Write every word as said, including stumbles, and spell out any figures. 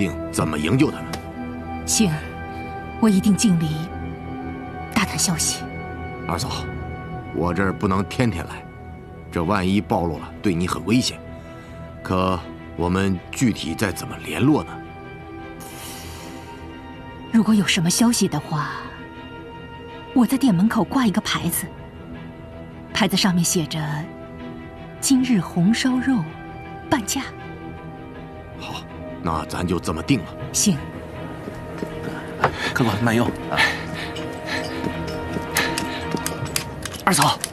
定怎么营救他们。 行，我一定尽力打探消息。 二嫂，我这儿不能天天来，这万一暴露了，对你很危险。可我们具体再怎么联络呢？ 如果有什么消息的话，我在店门口挂一个牌子，牌子上面写着“今日红烧肉半价”。 好，那咱就这么定了。 行。 客官慢用。二嫂。